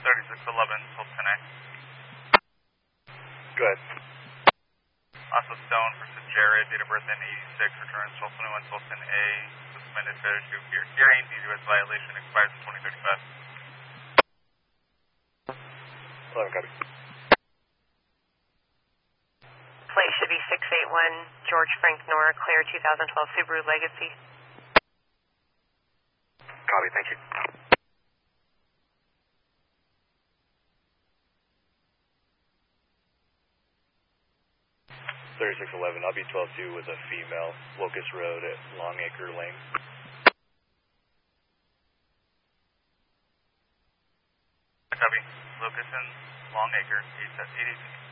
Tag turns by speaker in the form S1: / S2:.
S1: 3611, Tilton A.
S2: Good.
S1: Also Stone for St. Jared, date of birth in 86, returns 1221 Tilton A, suspended failure to hearing, DUS violation, expires in 2035.
S2: 11, copy.
S3: Plate should be 681 George Frank Nora, clear 2012 Subaru Legacy.
S2: Copy, thank you. $3611, I'll be 12-2 with a female, Locust Road at Longacre Lane.
S1: Copy. Locust and Longacre, 818.